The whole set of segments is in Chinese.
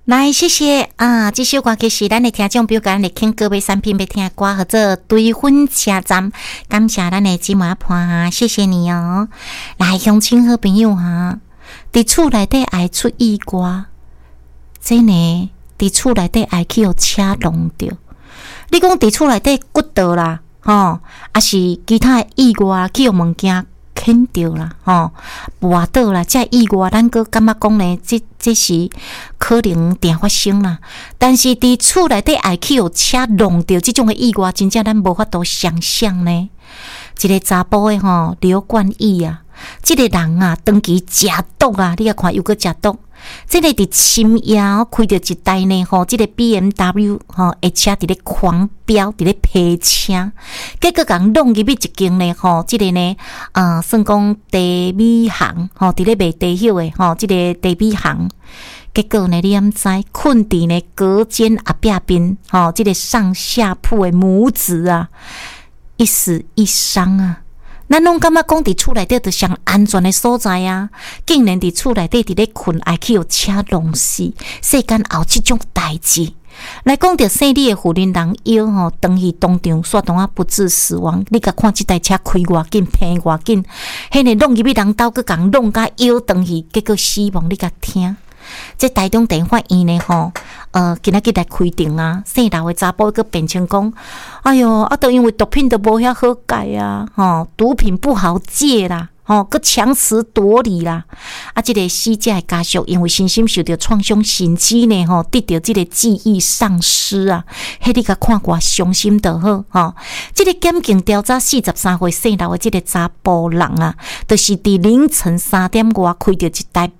来，谢谢啊！这首歌其实咱的听众朋友，咱的听各位产品要听歌，或者对分车站，感谢咱的姊妹伴，谢谢你哦。来，乡亲好朋友哈，伫厝内底爱出意外，真呢，伫厝内底爱去互车弄着。你讲伫厝内底骨倒啦，吼，还是其他意外去互物件牵着啦，吼，滑倒啦，这意外咱个感觉讲呢，这是可能定发生啦。但是伫厝内底爱去互车弄着这种的意外，真正咱无法度想象呢。一个查甫的吼，刘冠义啊，这个人啊，长期食毒啊，你啊看又搁食毒。这个伫深夜开着一台呢吼，这个 BMW 吼，的车伫咧狂飙，伫咧劈车，结果共弄入去一间呢吼，这个呢算讲地米行吼，伫咧卖地叶的吼，这个地米行，结果呢你毋知困伫呢隔间后壁边吼，这个上下铺的母子啊，一死一伤啊。咱拢感觉讲伫厝内底就上安全的所在啊，竟然伫厝内底伫咧困，爱去互车弄死，世间有这种代志。来讲到姓李的妇人人妖吼，当去当场煞当啊不治死亡。你甲看这台车开偌紧，偏偌紧，迄个弄入去人兜，佮共弄甲腰当去，结果死亡。你甲听。这台中电法院呢吼，今仔日来开庭啊，姓刘的查甫个辩称讲，哎哟，啊，都因为毒品都无遐好戒啊，吼，毒品不好戒啦，吼，佮强词夺理啦，啊，这个死者的家属因为身心受到创伤，甚至呢吼，得到这个记忆丧失啊，迄你甲看过伤心就好吼。这个检警调查43岁姓刘的这个查甫人啊，就是伫凌晨3点外开着一台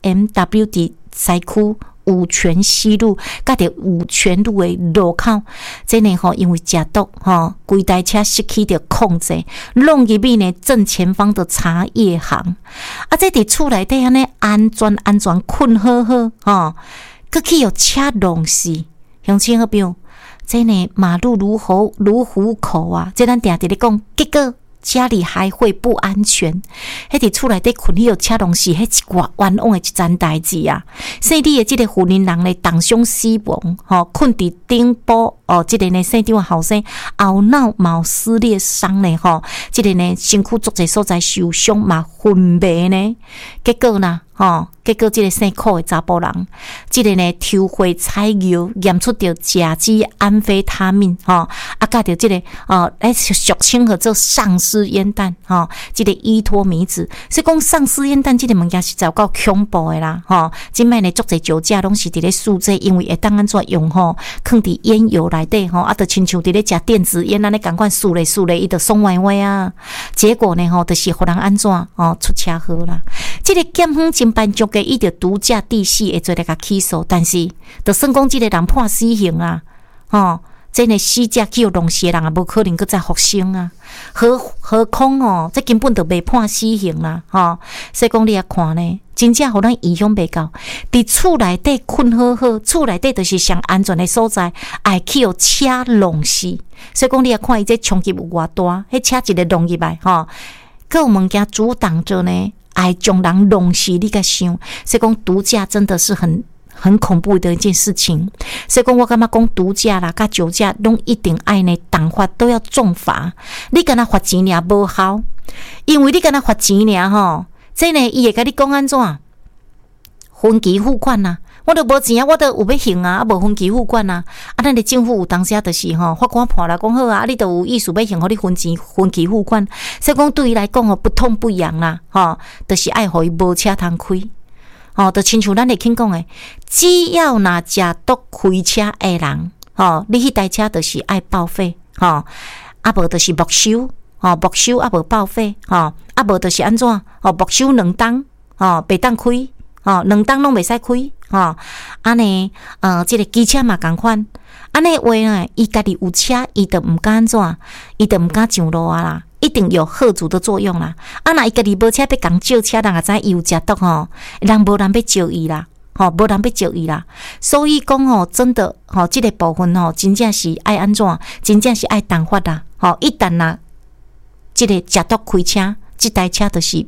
BMW 伫西区五权西路，甲着五权路的路口，这呢吼，因为食毒吼，规台车失去着控制，弄入去呢正前方的茶叶行，啊，这伫厝内底安尼安全困好好吼，佮去有车弄死，乡亲好朋友，这呢马路如虎口啊，这咱定定咧讲，结果家里还会不安全，迄伫厝内底困去有车弄死，迄一寡冤枉的一件代志啊！姓李的这个妇人人呢，当伤死亡，吼，困伫顶部哦，这个呢，姓张的后生后脑毛撕裂伤呢，吼，这个呢，身躯足侪所在受伤嘛，昏迷呢，结果呢，吼，结果这个姓柯的查甫人，这个呢，抽血采药验出着甲基安非他命，吼，啊，甲着这个俗称叫做丧尸烟弹，吼，这个依托迷子，所以讲丧尸烟弹这个物件是够恐怖的啦，吼，即摆呢，足侪酒驾拢是伫咧试这，因为会当安怎用吼，放伫烟油内底吼，啊，就亲像伫咧食电子烟安尼共款试咧，伊就爽歪歪啊，结果呢吼，就是互人安怎哦出车祸啦。这个检方侦办局伊就毒驾致死会做来甲起诉，但是就算讲这个人判死刑啊，吼。真的死者去弄死的人也无可能搁再复生啊！何况哦，这根本就未判死刑啦，吼！所以讲你也看呢，真正互咱意想不到，伫厝内底困好好，厝内底就是上安全的所在，爱去互车弄死。所以讲你也看伊这冲击有偌大，迄车一个弄入来，吼，各有物件阻挡着呢，爱将人弄死，你甲想，所以讲毒驾真的是很恐怖的一件事情，所以讲我感觉讲毒驾啦、甲酒驾拢一定爱呢，重罚都要重罚。你敢若罚钱尔无效，因为你敢若罚钱尔吼，这呢伊会甲你讲安怎？分期付款啊，我都无钱啊，我都有要还啊，无分期付款啊。啊，咱的政府有当时就是吼，法官判来讲好啊，你都有意思要还，互你分期付款。所以讲对伊来讲吼，不痛不痒啦，吼，就是爱互伊无车通开。哦，就亲像咱会听讲诶，只要若食毒开车诶人，吼，你迄台车就是爱报废，吼，啊无就是没收，吼，没收啊无报废，吼，啊无就是安怎，吼，没收2档，吼，袂当开，吼，2档拢袂使开，吼，安尼，这个机车嘛共款，安尼话呢，伊家己有车，伊就毋敢安怎，伊就毋敢上路啊啦。一定有吓阻的作用啦！啊，那伊家己无车要共借车，人也知伊有食毒吼，人无人要借伊啦，吼，无人要借伊啦。所以讲吼，真的吼，这个部分吼，真正是爱安怎，真正是爱重罚啦。吼，一旦啦，这个食毒开车，这台车就是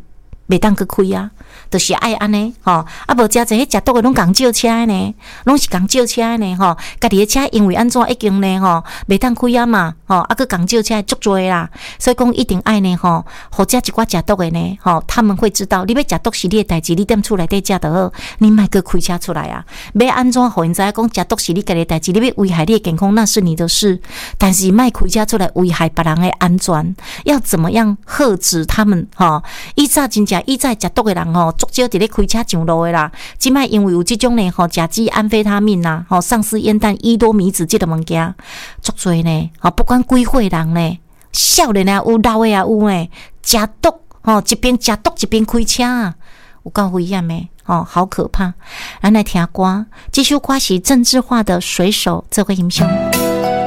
袂当去开啊，就是爱安尼吼，啊无诚济迄食毒的拢共借车的呢，拢是共借车的呢吼，家己的车因为安怎已经呢吼，袂当开啊嘛吼，啊佮共借车足多啦，所以讲一定爱呢吼，或者一寡食毒的呢吼，他们会知道你要食毒是你的代志，你踮厝内底食就好，你莫去开车出来啊，要安怎互因知影讲食毒是你家己的代志，你要危害你的健康那是你的事，但是莫开车出来危害别人的安全，要怎么样遏止他们吼？以早真正以早食毒的人吼，足少伫咧开车上路的啦。即摆因为有即种呢吼，甲基安非他命啦，吼丧尸烟弹、伊多米酯即个物件，足多呢。吼，不管几岁人呢，少年啊有，老的也有呢，食毒吼，一边食毒一边开车啊，有够危险的。哦，好可怕！咱来听歌，这首歌是郑智化的《水手》，这回音响。